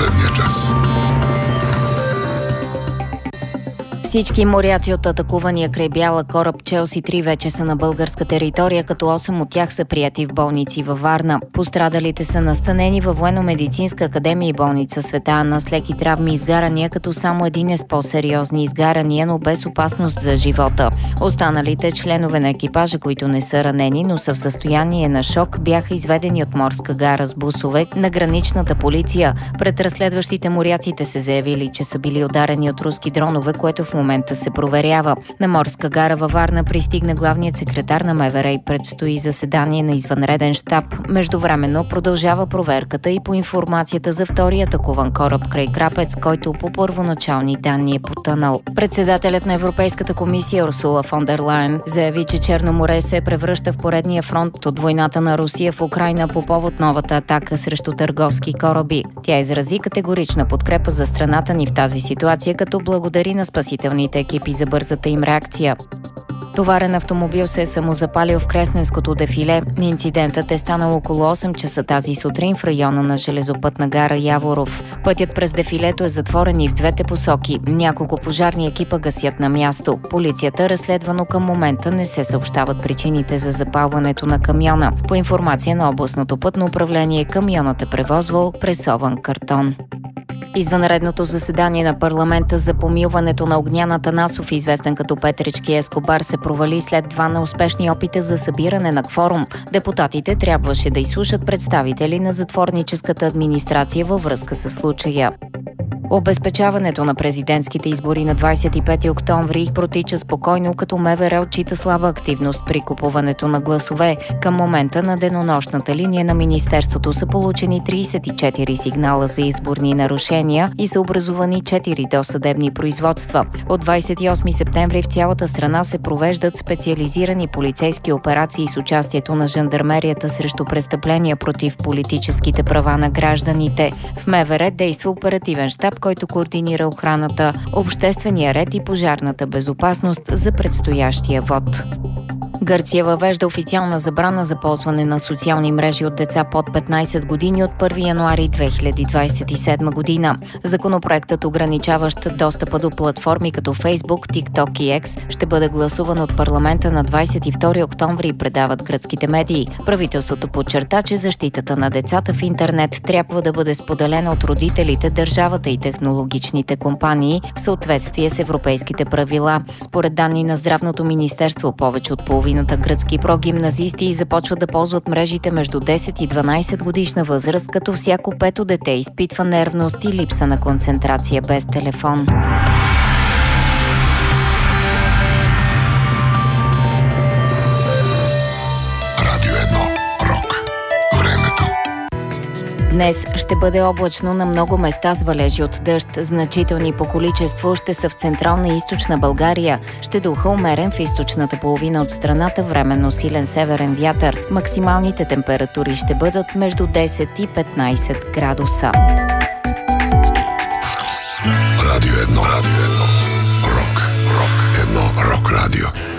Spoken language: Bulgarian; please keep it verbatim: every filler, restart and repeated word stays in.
последния час. Всички моряци от атакувания край бяла кораб Челси три вече са на българска територия, като осем от тях са приети в болници във Варна. Пострадалите са настанени във Военно-медицинска академия и болница Света Анна с леки травми и изгарания, като само един е с по-сериозни изгарания, но без опасност за живота. Останалите членове на екипажа, които не са ранени, но са в състояние на шок, бяха изведени от морска гара с бусове на граничната полиция. Пред разследващите моряците се заявили, че са били ударени от руски дронове, което в момента се проверява. На морска гара във Варна пристигна главният секретар на МВР и предстои заседание на извънреден щаб. Междувременно продължава проверката и по информацията за втория атакуван кораб край Крапец, който по първоначални данни е потънал. Председателят на Европейската комисия Урсула фон дер Лайен заяви, че Черно море се превръща в поредния фронт от войната на Русия в Украйна по повод новата атака срещу търговски кораби. Тя изрази категорична подкрепа за страната ни в тази ситуация, като благодари на спасителните екипи за бързата им реакция. Товарен автомобил се е самозапалил в Кресненското дефиле. Инцидентът е станал около осем часа тази сутрин в района на железопътна гара Яворов. Пътят през дефилето е затворен и в двете посоки. Няколко пожарни екипа гасят на място. Полицията разследва, но към момента не се съобщават причините за запалването на камиона. По информация на областното пътно управление, камионът е превозвал пресован картон. Извънредното заседание на парламента за помилването на Огнян Атанасов, известен като Петрички Ескобар, се провали след два неуспешни опита за събиране на кворум. Депутатите трябваше да изслушат представители на затворническата администрация във връзка с случая. Обезпечаването на президентските избори на двадесет и пети октомври протича спокойно, като МВР отчита слаба активност при купуването на гласове. Към момента на денонощната линия на Министерството са получени тридесет и четири сигнала за изборни нарушения и са образувани четири досъдебни производства. От двадесет и осми септември в цялата страна се провеждат специализирани полицейски операции с участието на жандармерията срещу престъпления против политическите права на гражданите. В МВР действа оперативен щаб, който координира охраната, обществения ред и пожарната безопасност за предстоящия вод. Гърция въвежда официална забрана за ползване на социални мрежи от деца под петнадесет години от първи януари две хиляди двадесет и седма година. Законопроектът, ограничаващ достъпа до платформи като Facebook, TikTok и X, ще бъде гласуван от парламента на двадесет и втори октомври, предават гръцките медии. Правителството подчерта, че защитата на децата в интернет трябва да бъде споделена от родителите, държавата и технологичните компании в съответствие с европейските правила. Според данни на Здравното министерство, повече от половината гръцки прогимназисти започват да ползват мрежите между десет и дванадесет годишна възраст, като всяко пето дете изпитва нервност и липса на концентрация без телефон. Радио едно. Рок. Времето. Днес ще бъде облачно на много места с валежи от дъжд. Значителни по количество ще са в централна и източна България. Ще духа умерен в източната половина от страната, временно силен северен вятър. Максималните температури ще бъдат между десет и петнадесет градуса. Радио едно. Радио едно. Рок. Рок. Едно рок радио.